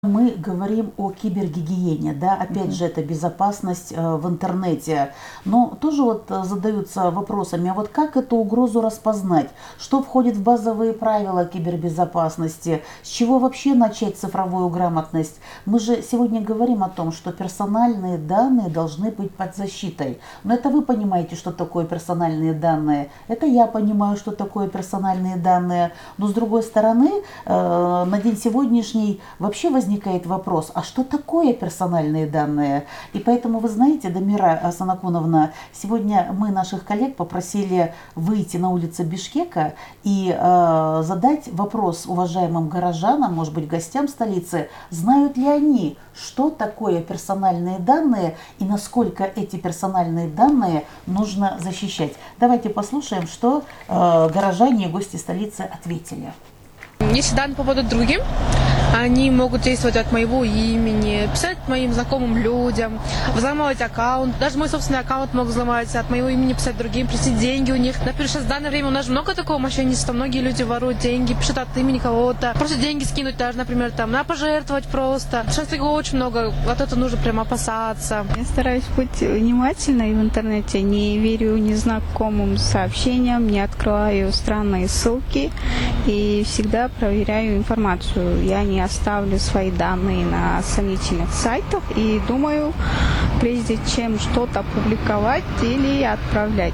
Мы говорим о кибергигиене, да, опять же, это безопасность в интернете, но тоже вот задаются вопросами, а вот как эту угрозу распознать, что входит в базовые правила кибербезопасности, с чего вообще начать цифровую грамотность? Мы же сегодня говорим о том, что персональные данные должны быть под защитой, но это вы понимаете, что такое персональные данные, это я понимаю, что такое персональные данные, но с другой стороны, на день сегодняшний вообще возникает вопрос, а что такое персональные данные? И поэтому, вы знаете, Дамира Санакуновна, сегодня мы наших коллег попросили выйти на улицы Бишкека и задать вопрос уважаемым горожанам, может быть, гостям столицы, знают ли они, что такое персональные данные и насколько эти персональные данные нужно защищать. Давайте послушаем, что горожане и гости столицы ответили. Если данные попадут другим, они могут действовать от моего имени, писать моим знакомым людям, взламывать аккаунт. Даже мой собственный аккаунт могут взломать, от моего имени писать другим, просить деньги у них. Например, сейчас в данное время у нас же много такого мошенничества. Многие люди воруют деньги, пишут от имени кого-то. Просто деньги скинуть даже, например, там, на пожертвовать просто. Сейчас такого очень много, от этого нужно прям опасаться. Я стараюсь быть внимательной в интернете, не верю незнакомым сообщениям, не открываю странные ссылки и всегда проверяю информацию. Я не оставлю свои данные на сомнительных сайтах и думаю, прежде чем что-то публиковать или отправлять.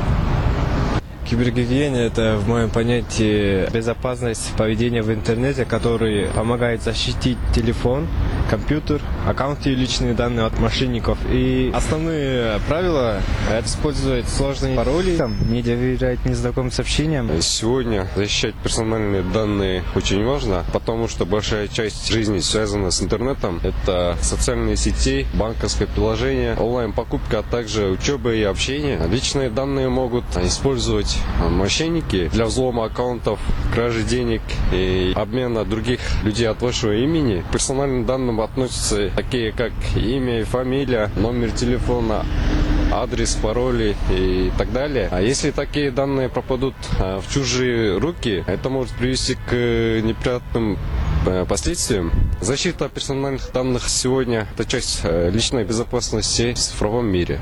Кибергигиена – это, в моем понятии, безопасность поведения в интернете, который помогает защитить телефон, компьютер, аккаунты и личные данные от мошенников. И основные правила – это использовать сложные пароли, не доверять незнакомым сообщениям. Сегодня защищать персональные данные очень важно, потому что большая часть жизни связана с интернетом. Это социальные сети, банковское приложение, онлайн-покупка, а также учеба и общение. Личные данные могут использовать мошенники для взлома аккаунтов, кражи денег и обмена других людей от вашего имени. К персональным данным относятся такие, как имя, фамилия, номер телефона, адрес, пароли и так далее. А если такие данные попадут в чужие руки, это может привести к неприятным последствиям. Защита персональных данных сегодня – это часть личной безопасности в цифровом мире.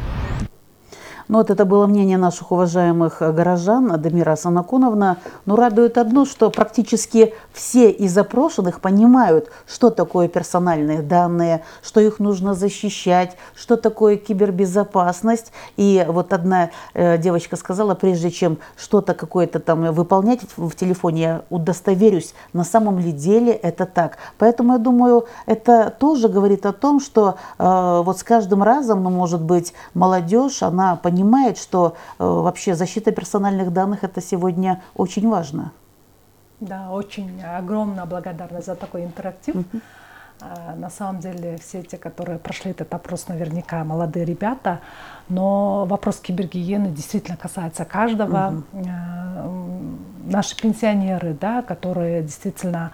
Ну вот это было мнение наших уважаемых горожан, Дамира Санакуновна. Но радует одно, что практически все из опрошенных понимают, что такое персональные данные, что их нужно защищать, что такое кибербезопасность. И вот одна девочка сказала, прежде чем что-то какое-то там выполнять в телефоне, я удостоверюсь, на самом ли деле это так. Поэтому я думаю, это тоже говорит о том, что вот с каждым разом, ну, может быть, молодежь, она понимает, что вообще защита персональных данных это сегодня очень важно. Да, очень огромная благодарность за такой интерактив. На самом деле все те, которые прошли этот опрос, наверняка молодые ребята, но вопрос кибергигиены действительно касается каждого. Наши пенсионеры, да, которые действительно,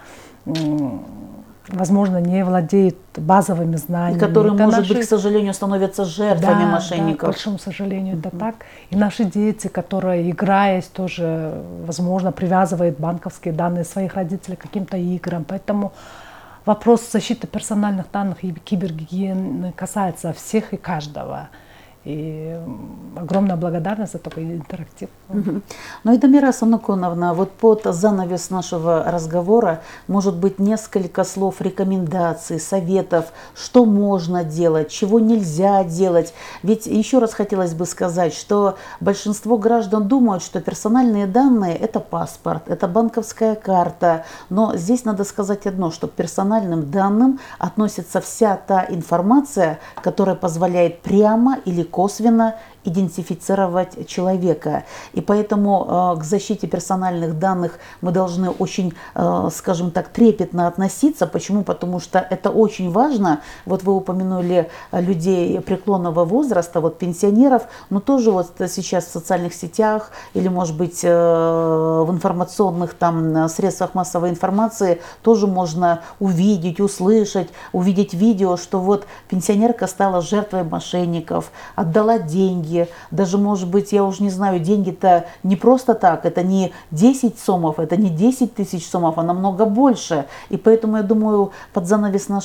возможно, не владеют базовыми знаниями. И которые, может быть, к сожалению, становятся жертвами мошенников. Да, к большому сожалению, это так. И наши дети, которые, играясь, тоже, возможно, привязывают банковские данные своих родителей к каким-то играм. Поэтому вопрос защиты персональных данных и кибергигиены касается всех и каждого. И огромная благодарность за такой интерактив. Ну и Дамира Санакуновна, вот под занавес нашего разговора, может быть, несколько слов рекомендаций, советов, что можно делать, чего нельзя делать. Ведь еще раз хотелось бы сказать, что большинство граждан думают, что персональные данные – это паспорт, это банковская карта. Но здесь надо сказать одно, что к персональным данным относится вся та информация, которая позволяет прямо или косвенно идентифицировать человека. И поэтому к защите персональных данных мы должны очень, скажем так, трепетно относиться. Почему? Потому что это очень важно. Вот вы упомянули людей преклонного возраста, вот пенсионеров, но тоже вот сейчас в социальных сетях или, может быть, в информационных там средствах массовой информации тоже можно увидеть, услышать, увидеть видео, что вот пенсионерка стала жертвой мошенников, а отдала деньги, даже, может быть, я уже не знаю, деньги-то не просто так, это не 10 сомов, это не 10 тысяч сомов, а намного больше. И поэтому, я думаю, под занавес